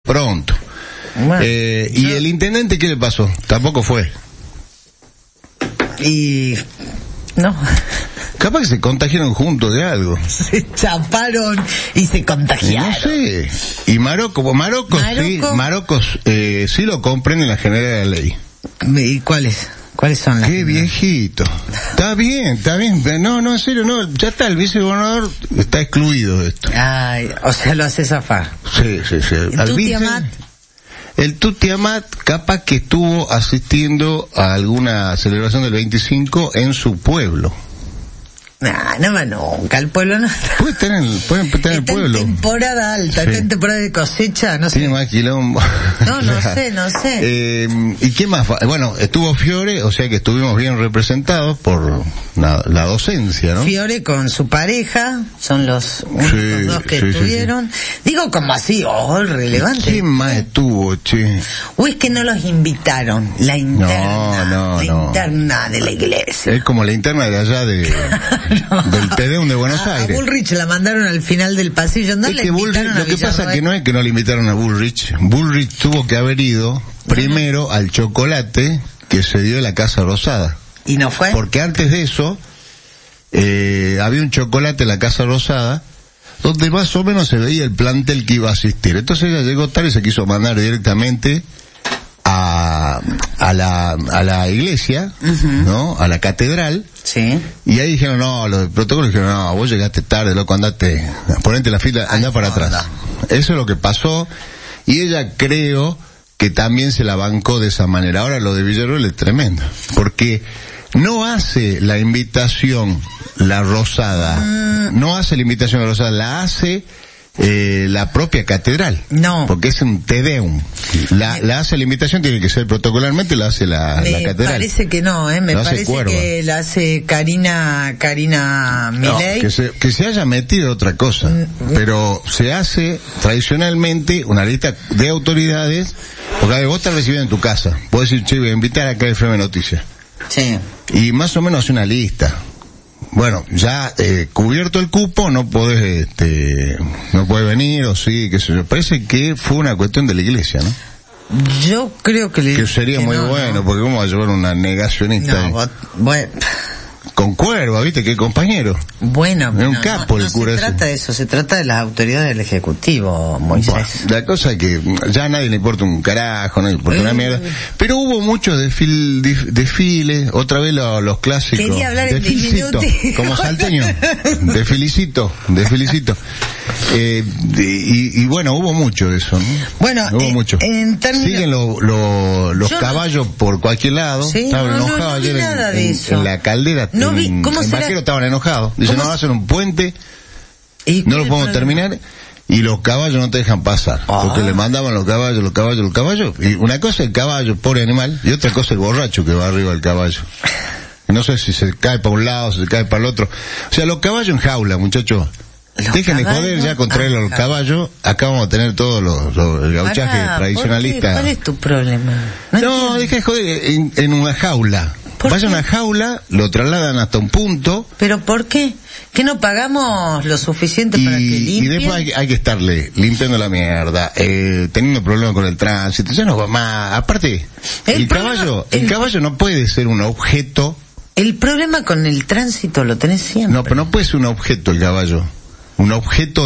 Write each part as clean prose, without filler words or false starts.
pronto. Bueno, ¿Y el intendente qué le pasó? Tampoco fue. Y... no. Capaz que se contagiaron juntos de algo. Se chaparon y se contagiaron. No sé. Y Marocos sí lo comprenden la General de la Ley. ¿Y cuáles son las? Qué viejito. Está bien. No, en serio, no. Ya está, el vicegobernador está excluido de esto. Ay, o sea, lo hace zafar. Sí. El Tuti Amat capaz que estuvo asistiendo a alguna celebración del 25 en su pueblo. No va nunca, el pueblo no está. Pueden tener el pueblo. En temporada alta, Sí. está en temporada de cosecha, no sé. Tiene más quilombo. No sé. ¿Y qué más? Bueno, estuvo Fiore, o sea que estuvimos bien representados por la docencia, ¿no? Fiore con su pareja, son los únicos dos que estuvieron. Digo como así, relevante. ¿Quién más estuvo, che? O es que no los invitaron, la interna. Interna de la iglesia. Es como la interna de allá del Tedeum de Buenos Aires. A Bullrich la mandaron al final del pasillo. No, es le que invitaron lo que pasa que no es que no le invitaron a Bullrich. Bullrich tuvo que haber ido primero al chocolate que se dio en la Casa Rosada. ¿Y no fue? Porque antes de eso había un chocolate en la Casa Rosada donde más o menos se veía el plantel que iba a asistir. Entonces ella llegó tarde y se quiso mandar directamente a la iglesia, ¿no? A la catedral. Sí. Y ahí dijeron, los del protocolo dijeron, vos llegaste tarde, loco, andate, ponete la fila, andá para atrás. Eso es lo que pasó, y ella creo que también se la bancó de esa manera. Ahora lo de Villarroel es tremendo, porque no hace la invitación la Rosada, la hace la propia catedral. No. Porque es un Tedeum. La hace la invitación, tiene que ser protocolarmente, la hace la catedral. Me parece que no, me parece que la hace Karina Milei. No, que se haya metido otra cosa. Pero se hace tradicionalmente una lista de autoridades, porque vos estás recibiendo en tu casa. Podés decir, che, voy a invitar acá al FM Noticias. Sí. Y más o menos una lista. Bueno, ya cubierto el cupo, no podés venir, o sí, qué sé yo. Parece que fue una cuestión de la iglesia, ¿no? Yo creo que sería muy bueno, porque ¿cómo va a llevar una negacionista? Bueno. Con Cuerva, ¿viste? ¿Qué compañero? Bueno, es un capo el cura ese. No se trata de eso, se trata de las autoridades del Ejecutivo, Moisés. Bueno, la cosa es que ya a nadie le importa un carajo, no le importa una mierda. Pero hubo muchos desfiles, otra vez los clásicos. Quería hablar en diminuto. Como salteño. De felicito. Y bueno, hubo mucho de eso, ¿no? Bueno, hubo mucho. Siguen los caballos por cualquier lado. ¿Sí? Estaban enojados ayer en la caldera. En Vaquero estaban enojados. Dicen, no, va a hacer un puente, no lo podemos terminar, y los caballos no te dejan pasar. Porque le mandaban los caballos. Y una cosa el caballo, pobre animal, y otra cosa el borracho que va arriba del caballo. No sé si se cae para un lado, si se cae para el otro. O sea, los caballos en jaula, muchachos. Dejen de joder ya con traer los caballos. Acá vamos a tener todo el gauchaje tradicionalista. ¿Cuál es tu problema? No, dejen de joder en una jaula. Vaya a una jaula, lo trasladan hasta un punto. ¿Pero por qué? ¿Que no pagamos lo suficiente para que limpien? Y después hay que estarle limpiando la mierda, teniendo problemas con el tránsito, ya no va más. Aparte, el caballo no puede ser un objeto. El problema con el tránsito lo tenés siempre. No, pero no puede ser un objeto el caballo. Un objeto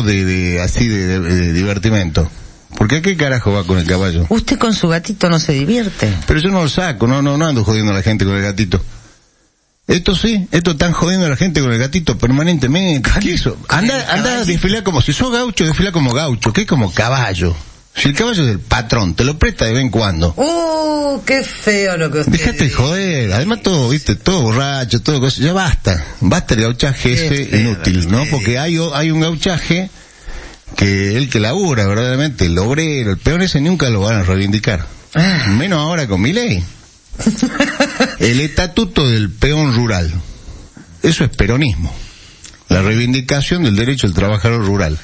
de divertimento. ¿Por qué carajo va con el caballo? Usted con su gatito no se divierte. Pero yo no lo saco, no ando jodiendo a la gente con el gatito. Esto están jodiendo a la gente con el gatito permanentemente. ¿Qué es eso? Anda a desfilar como, si sos gaucho, desfila como gaucho, que es como caballo. Si el caballo es del patrón, te lo presta de vez en cuando. Qué feo lo que usted Dejate de joder, además todo borracho, todo cosa, ya basta el gauchaje ese inútil, ¿no? Porque hay un gauchaje que el que labura verdaderamente, el obrero, el peón ese nunca lo van a reivindicar. Menos ahora con Milei. El estatuto del peón rural. Eso es peronismo. La reivindicación del derecho del trabajador rural.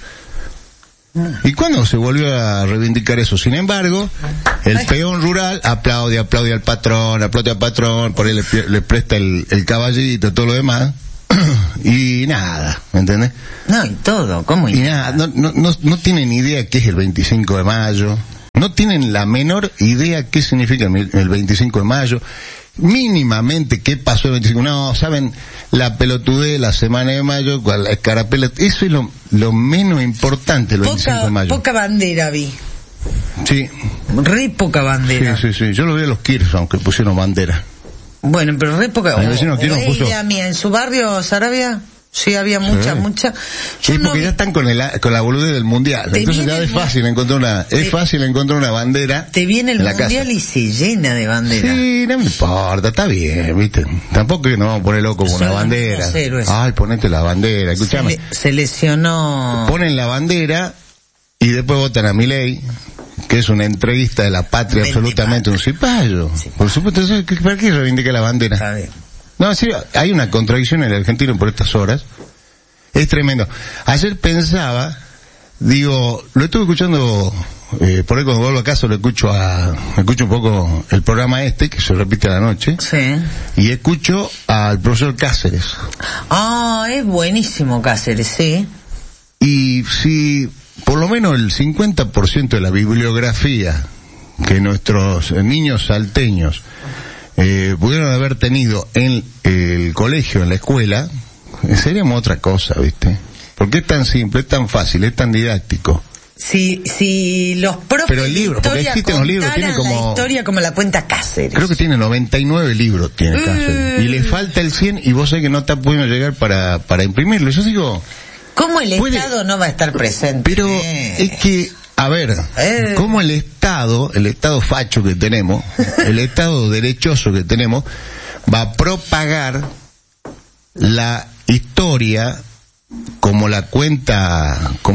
¿Y cuándo se volvió a reivindicar eso? Sin embargo, el peón rural aplaude al patrón, por ahí le presta el caballito, todo lo demás. Y nada, ¿me entendés? No, y todo, ¿cómo? Y nada, no tienen ni idea qué es el 25 de mayo. no tienen la menor idea qué significa el 25 de mayo, mínimamente qué pasó el 25, no, saben la pelotudez, la semana de mayo, la escarapela, eso es lo menos importante el 25 de mayo. Poca bandera vi. Sí. Re poca bandera. Sí, yo lo vi a los Kirchner, aunque pusieron bandera. Bueno, pero re poca. Puso... mía, en su barrio, Sarabia, sí había mucha. Sí, porque ya están con la boludez del mundial. Entonces ya es fácil encontrar una bandera. Te viene el mundial y se llena de banderas. Sí, no me importa, está bien, viste. Tampoco que nos vamos a poner locos con una bandera. Ay, ponete la bandera, escuchame. Se lesionó. Ponen la bandera y después votan a Milei, que es una entrevista de la patria, absolutamente un cipayo. Sí. Por supuesto, ¿para qué reivindica la bandera? Está bien. No, sí, hay una contradicción en el argentino por estas horas. Es tremendo. Ayer pensaba, lo estuve escuchando, por ahí cuando vuelvo a casa escucho un poco el programa que se repite a la noche. Sí. Y escucho al profesor Cáceres. Ah, es buenísimo Cáceres, sí. Y si por lo menos el 50% de la bibliografía que nuestros niños salteños pudieron haber tenido en el colegio, en la escuela, seríamos otra cosa, ¿viste? Porque es tan simple, es tan fácil, es tan didáctico. Si los profes pero el libro, porque existen los libros, tiene como... la historia como la cuenta Cáceres. Creo que tiene 99 libros, tiene Cáceres. Y le falta el 100 y vos sabés que no está pudiendo llegar para imprimirlo. Yo digo... ¿Cómo el Estado no va a estar presente? Pero es que, a ver, ¿cómo el Estado facho que tenemos, el Estado derechoso que tenemos, va a propagar la historia como la cuenta,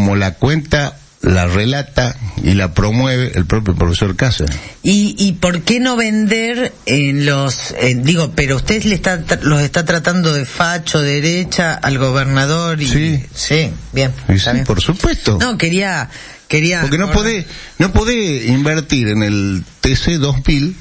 la relata y la promueve el propio profesor Cáceres? ¿Y por qué no vender en pero usted los está tratando de facho, derecha, al gobernador y... Sí, bien. Sí, por supuesto. No, quería... Porque no podés invertir en el TC 2000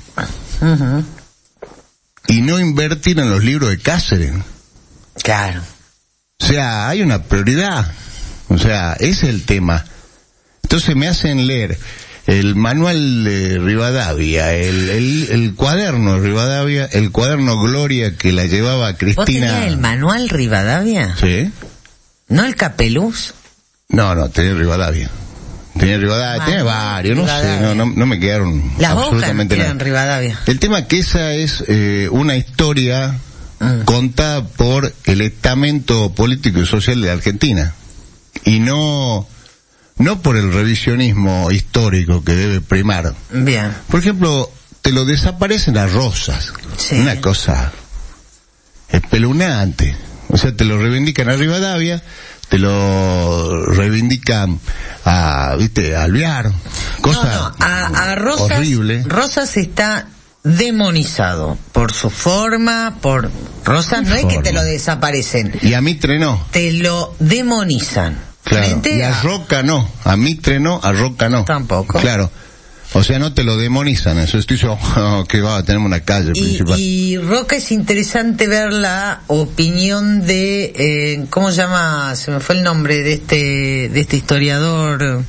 y no invertir en los libros de Cáceres. Claro. O sea, hay una prioridad. O sea, ese es el tema. Entonces me hacen leer el manual de Rivadavia, el cuaderno de Rivadavia, el cuaderno Gloria que la llevaba Cristina. ¿Vos tenías el manual Rivadavia? Sí. ¿No el Capeluz? No, tenía Rivadavia. Tenía varios, no sé, no me quedaron las absolutamente hojas nada. Rivadavia. El tema es que esa es una historia contada por el estamento político y social de Argentina. Y no por el revisionismo histórico que debe primar. Bien. Por ejemplo, te lo desaparecen las Rosas. Sí. Una cosa espeluznante. O sea, te lo reivindican a Rivadavia, te lo reivindican a Alvear. Cosa a Rosas, horrible. Rosas está demonizado por su forma, por Rosas no es que te lo desaparecen. Y a Mitre no. Te lo demonizan. Claro. Y a Roca no, a Mitre no, a Roca no. Tampoco. Claro. O sea, no te lo demonizan, eso estoy diciendo que tenemos una calle principal. Y Roca es interesante ver la opinión de, ¿cómo se llama? Se me fue el nombre de este historiador,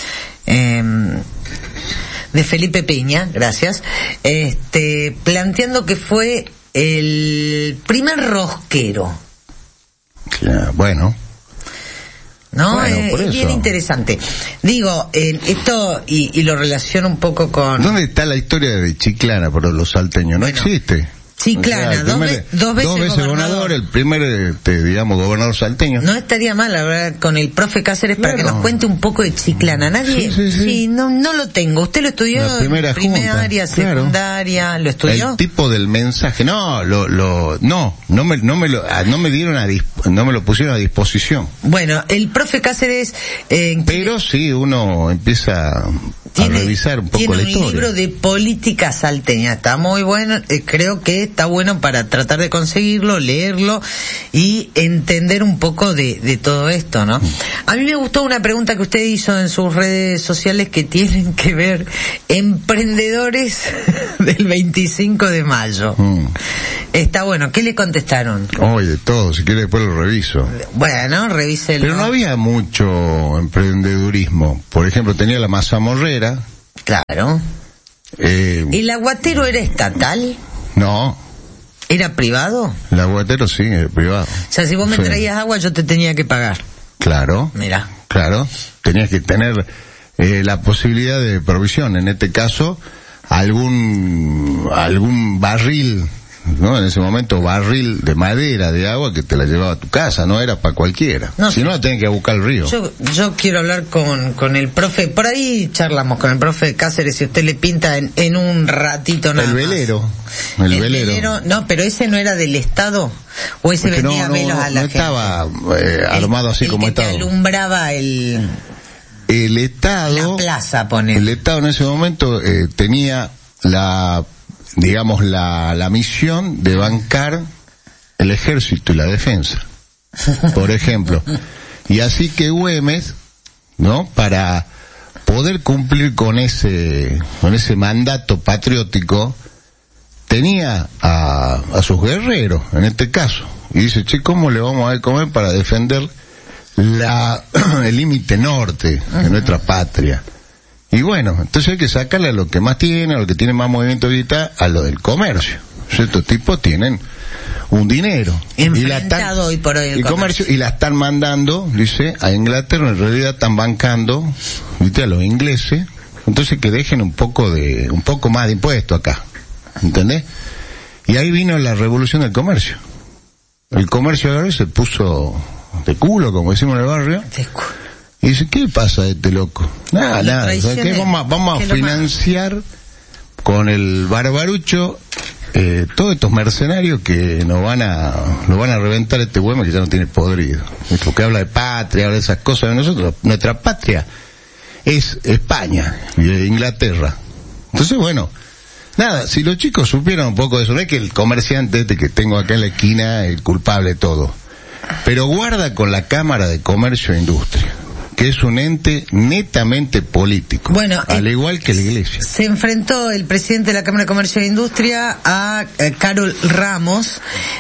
de Felipe Peña, gracias, planteando que fue el primer rosquero. Claro, bueno. ¿No? Es bien interesante. Digo, esto, y lo relaciono un poco con... ¿Dónde está la historia de Chiclana para los salteños? No existe. Chiclana, dos veces gobernador, el primer, gobernador salteño. No estaría mal hablar con el profe Cáceres para que nos cuente un poco de Chiclana. Nadie, sí, no lo tengo. ¿Usted lo estudió? La primaria, secundaria, ¿lo estudió? El tipo del mensaje, no me lo pusieron a disposición. Bueno, el profe Cáceres, pero sí, uno empieza a revisar un poco la historia. Tiene un libro de política salteña, está muy bueno, creo que está bueno para tratar de conseguirlo, leerlo y entender un poco de todo esto, ¿no? A mí me gustó una pregunta que usted hizo en sus redes sociales que tienen que ver emprendedores del 25 de mayo. Está bueno, ¿qué le contestaron? Oye, todo, si quiere después lo reviso. Bueno, revíselo. Pero no había mucho emprendedurismo. Por ejemplo, tenía la mazamorrera. Claro. ¿El aguatero era estatal? No. ¿Era privado? El aguatero sí, es privado. O sea, si vos me traías agua, yo te tenía que pagar. Claro. Mira. Claro. Tenías que tener la posibilidad de provisión. En este caso, algún barril, ¿no? En ese momento, barril de madera, de agua, que te la llevaba a tu casa, no era para cualquiera. No, si no, la tenés que buscar al río. Yo quiero hablar con el profe, por ahí charlamos con el profe de Cáceres, si usted le pinta en un ratito nada El velero. Más. El velero. No, pero ese no era del Estado, o ese porque vendía velos a la gente. Estaba armado así como Estado. El que alumbraba el Estado. La plaza, ponele. El Estado en ese momento tenía la misión de bancar el ejército y la defensa, por ejemplo. Y así que Güemes, ¿no? Para poder cumplir con ese mandato patriótico, tenía a sus guerreros, en este caso. Y dice, che, ¿cómo le vamos a dar comer para defender el límite norte de nuestra patria? Y bueno, entonces hay que sacarle a lo que más tiene, a lo que tiene más movimiento ahorita, a lo del comercio. Estos tipos tienen un dinero. Enfrentado hoy por hoy el comercio. Y la están mandando, dice, a Inglaterra. En realidad están bancando, ¿viste? A los ingleses. Entonces que dejen un poco más de impuesto acá. ¿Entendés? Y ahí vino la revolución del comercio. El comercio ahora se puso de culo, como decimos en el barrio. Y dice, ¿qué pasa a este loco? Nada. ¿Qué vamos a financiar con el barbarucho todos estos mercenarios que nos van a reventar este Güemes que ya no tiene podrido? Porque habla de patria, habla de esas cosas de nosotros. Nuestra patria es España y Inglaterra. Entonces, bueno, nada, si los chicos supieran un poco de eso, no es que el comerciante este que tengo acá en la esquina es el culpable de todo, pero guarda con la Cámara de Comercio e Industria, que es un ente netamente político, bueno, al igual que la Iglesia. Se enfrentó el presidente de la Cámara de Comercio e Industria a Carol Ramos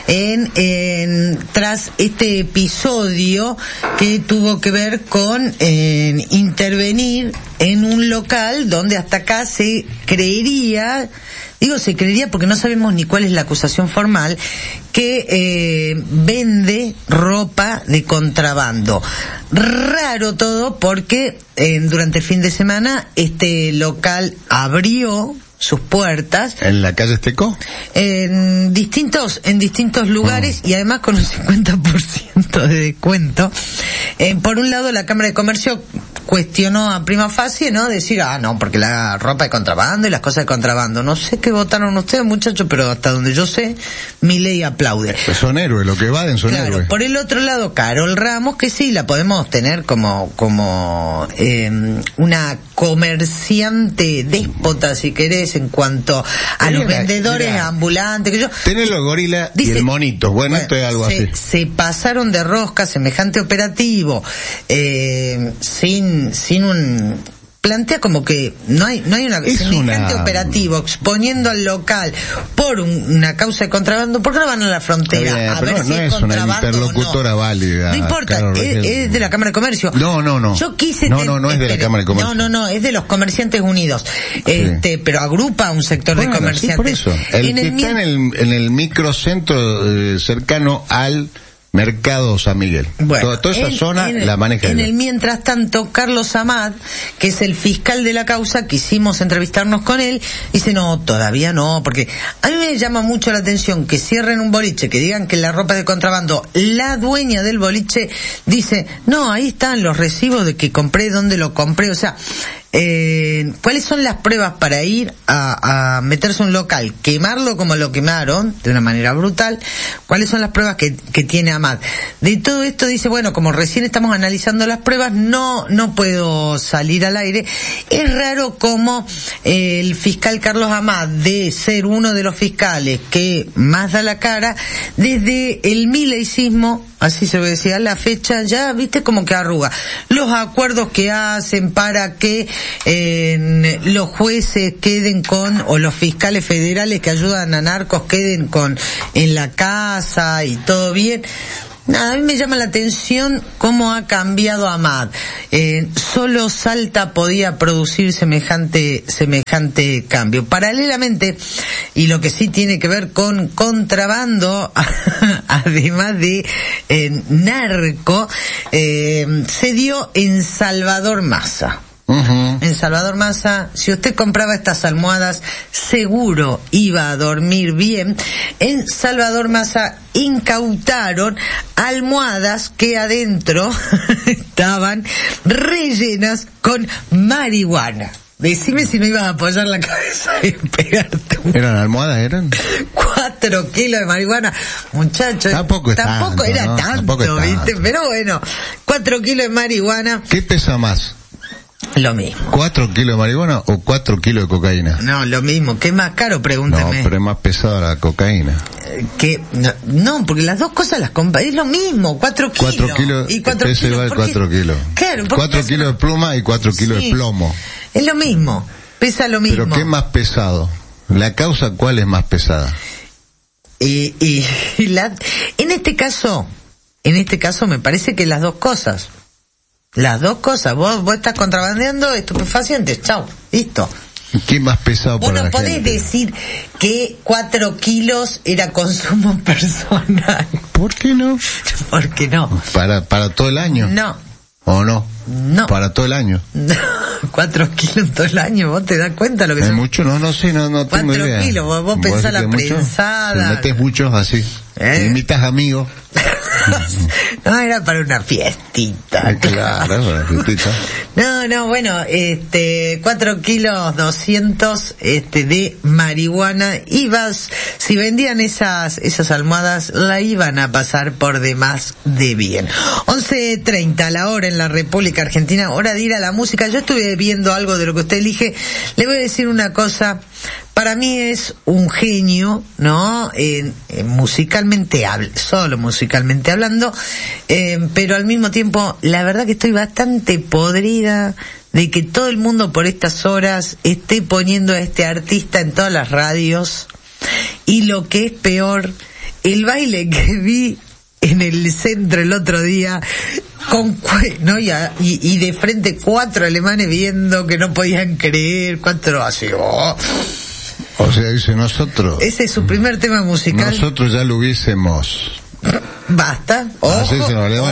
tras este episodio que tuvo que ver con intervenir en un local donde hasta acá se creería porque no sabemos ni cuál es la acusación formal, que vende ropa de contrabando. Raro todo porque durante el fin de semana este local abrió sus puertas. ¿En la calle Esteco? En distintos lugares y además con un 50% de descuento. Por un lado, la Cámara de Comercio cuestionó a prima facie, ¿no? Decir, no, porque la ropa de contrabando y las cosas de contrabando. No sé qué votaron ustedes, muchachos, pero hasta donde yo sé, Milei aplaude. Pues son héroes, lo que evaden son héroes. Por el otro lado, Carol Ramos, que sí, la podemos tener como una comerciante déspota, si querés, en cuanto a los vendedores ambulantes. Que tenés los gorilas y el monito. Bueno, esto es algo así. Se pasaron de rosca semejante operativo, sin un... Plantea como que no hay semejante operativo exponiendo al local por una causa de contrabando. ¿Por qué no van a la frontera? Bien, a ver si es contrabando una interlocutora válida. No importa, es de la Cámara de Comercio. No. Yo quise no es de la Cámara de Comercio. No, es de los Comerciantes Unidos. Pero agrupa un sector de comerciantes. Sí, por eso. El que está en el microcentro cercano al Mercado San Miguel. Bueno, toda esa zona la maneja. En el mientras tanto, Carlos Amat, que es el fiscal de la causa, quisimos entrevistarnos con él, dice, no, todavía no, porque a mí me llama mucho la atención que cierren un boliche, que digan que la ropa es de contrabando. La dueña del boliche dice, no, ahí están los recibos de que compré, dónde lo compré, o sea... ¿cuáles son las pruebas para ir a meterse a un local, quemarlo como lo quemaron, de una manera brutal? ¿Cuáles son las pruebas que tiene Amat? De todo esto dice, bueno, como recién estamos analizando las pruebas, no puedo salir al aire. Es raro como el fiscal Carlos Amat, de ser uno de los fiscales que más da la cara, desde el mileicismo, así se decía, la fecha ya, viste, como que arruga. Los acuerdos que hacen para que los jueces queden o los fiscales federales que ayudan a narcos queden en la casa y todo bien. Nada, a mí me llama la atención cómo ha cambiado AMAD. Solo Salta podía producir semejante cambio. Paralelamente, y lo que sí tiene que ver con contrabando, además de narco, se dio en Salvador Massa. Uh-huh. En Salvador Massa, si usted compraba estas almohadas, seguro iba a dormir bien. En Salvador Massa incautaron almohadas que adentro estaban rellenas con marihuana. Decime si no ibas a apoyar la cabeza y pegarte un... ¿Eran almohadas? ¿Eran? 4 kilos de marihuana, muchachos. Tampoco era tanto, ¿viste? Pero bueno, 4 kilos de marihuana. ¿Qué pesa más? Lo mismo. ¿4 kilos de marihuana o 4 kilos de cocaína? No, lo mismo. ¿Qué es más caro? Pregúntame. No, pero es más pesada la cocaína. No, porque las dos cosas las compras. Es lo mismo, 4 kilos. 4 kilos. Y 4 kilos. Igual 4 kilos. Claro, 4 kilos de pluma y 4 kilos de plomo. Es lo mismo. Pesa lo mismo. ¿Pero qué es más pesado? ¿La causa cuál es más pesada? En este caso me parece que las dos cosas. Las dos cosas. Vos estás contrabandeando estupefacientes. Chau. Listo. ¿Qué es más pesado para la gente? Vos no podés decir que 4 kilos era consumo personal. ¿Por qué no? ¿Por qué no? ¿Para todo el año? No. ¿O no? No. ¿Para todo el año? No. 4 kilos todo el año, ¿vos te das cuenta lo que ¿Es son? mucho? No sé, no tengo idea. 4 kilos, vos pensás la prensada. Te metes muchos así. Invitas amigos. No, era para una fiestita. Claro, para una fiestita. No, bueno, 4 kilos 200 de marihuana. Si vendían esas almohadas, la iban a pasar por demás de bien. 11:30 la hora en la República Argentina, hora de ir a la música. Yo estuve viendo algo de lo que usted elige. Le voy a decir una cosa. Para mí es un genio, ¿no? Musicalmente solo musicalmente hablando, pero al mismo tiempo, la verdad que estoy bastante podrida de que todo el mundo por estas horas esté poniendo a este artista en todas las radios, y lo que es peor, el baile que vi en el centro el otro día, ¿no? Y de frente 4 alemanes viendo que no podían creer, 4 así, O sea, dice nosotros. Ese es su primer tema musical. Nosotros ya lo hubiésemos. Basta. Ojo, sí,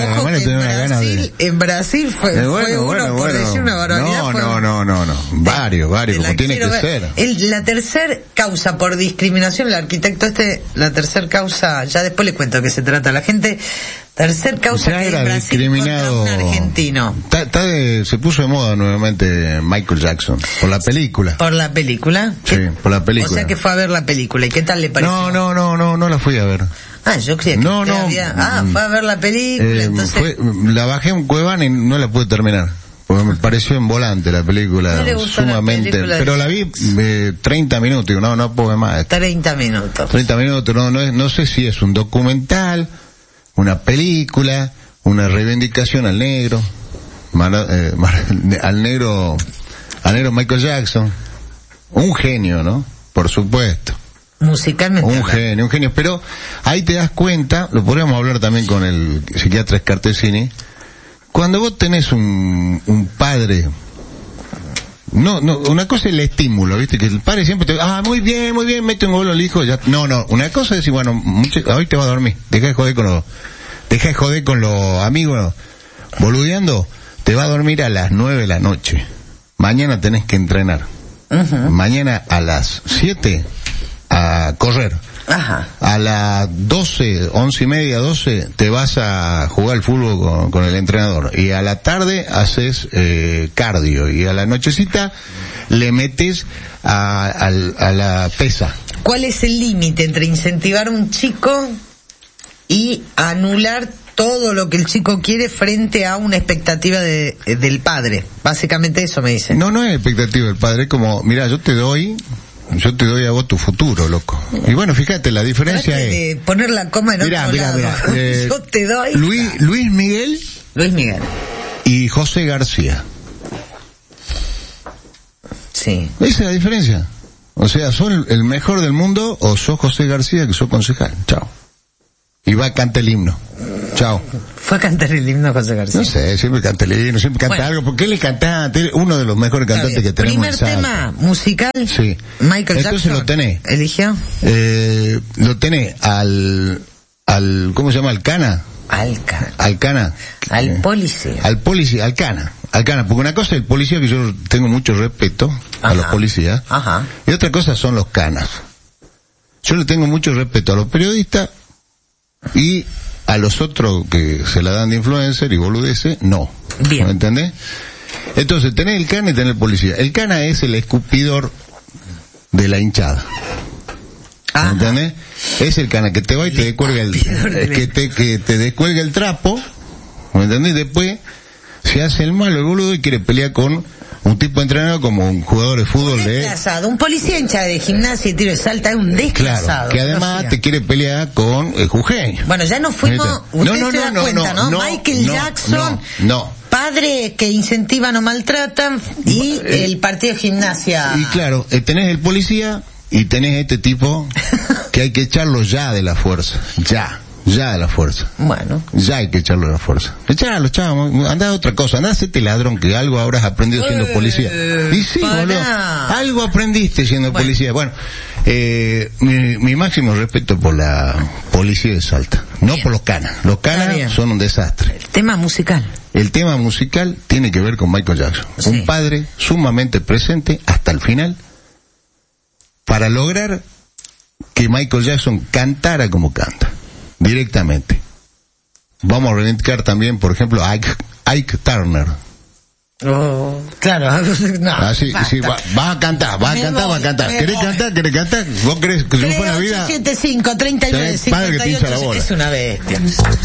en Brasil fue uno por decir una barbaridad. No. Varios, como tiene que ser. La tercer causa por discriminación, el arquitecto la tercer causa, ya después le cuento de qué se trata la gente. Tercer causa ya que era en Brasil discriminado. Contra un argentino. Se puso de moda nuevamente Michael Jackson por la película. ¿Por la película? Sí, por la película. O sea que fue a ver la película. ¿Y qué tal le pareció? No la fui a ver. Yo creía que fue a ver la película, entonces... la bajé en Cuevana y no la pude terminar. Porque me pareció en volante la película, no le gustó sumamente... la película, pero la vi 30 minutos, digo, no puedo más. 30 minutos. 30 minutos, no sé si es un documental, una película, una reivindicación al negro, al negro Michael Jackson. Un genio, ¿no? Por supuesto. Musicalmente. Un genio. Pero ahí te das cuenta, lo podríamos hablar también con el psiquiatra Scartesini, cuando vos tenés un padre, una cosa es el estímulo, ¿viste? Que el padre siempre te muy bien, mete un gol al hijo, ya. No, una cosa es decir, bueno, hoy te vas a dormir, deja de joder con los amigos, boludeando, te vas a dormir a las 9 de la noche. Mañana tenés que entrenar. Uh-huh. Mañana a las 7 a correr. Ajá. A las 12, 11:30, 12 te vas a jugar al fútbol con el entrenador, y a la tarde haces cardio, y a la nochecita le metes a la pesa. ¿Cuál es el límite entre incentivar a un chico y anular todo lo que el chico quiere frente a una expectativa del padre? Básicamente eso me dice. No es expectativa del padre, es como, mira, yo te doy a vos tu futuro, loco. Y bueno, fíjate, la diferencia es... de poner la coma en otro lado. Yo te doy... Luis Miguel y José García. Sí. Esa es la diferencia. O sea, ¿sos el mejor del mundo o sos José García, que sos concejal? Chao. Y va a cantar el himno. Chao. Chao. Fue a cantar el himno José García. No sé, siempre canta el himno, siempre canta algo, porque él es cantante, uno de los mejores cantantes que tenemos. Primer tema musical. Sí. Michael Jackson. Entonces lo tenés. ¿Eligió? Lo tenés al, ¿cómo se llama? Alcana. Alcana. Al policía. Alcana, porque una cosa es el policía, que yo tengo mucho respeto a los policías, y otra cosa son los canas. Yo le tengo mucho respeto a los periodistas y a los otros que se la dan de influencer y boludeces, no. Bien. ¿Me entendés? Entonces, tenés el cana y tenés el policía. El cana es el escupidor de la hinchada. ¿Me entendés? Es el cana que te va y te descuelga que te descuelga el trapo, ¿me entendés? Después se hace el malo, el boludo, y quiere pelear con un tipo entrenado como un jugador de fútbol un policía hincha de gimnasia y tiro de salta es un desclasado. Claro, que además te quiere pelear con el jujeño. Bueno, ya nos fuimos, usted se da cuenta, ¿no? Michael Jackson, padre que incentiva, no maltratan, y el partido de gimnasia. Y claro, tenés el policía y tenés este tipo que hay que echarlo ya de la fuerza, ya de la fuerza. Bueno. Ya hay que echarlo de la fuerza. Echalo, chavos, andá a otra cosa, andá a hacerte ladrón, que algo habrás aprendido siendo policía. Y sí, boludo, algo aprendiste siendo policía. Bueno, mi máximo respeto por la policía de Salta, no por los canas. Los canas son un desastre. El tema musical. El tema musical tiene que ver con Michael Jackson. Sí. Un padre sumamente presente hasta el final para lograr que Michael Jackson cantara como canta, directamente. Vamos a reivindicar también, por ejemplo, a Ike Turner. Claro, no. Sí, vas a cantar. ¿Querés cantar? ¿Vos crees que si no fue la vida? 875 39 58 es una bestia.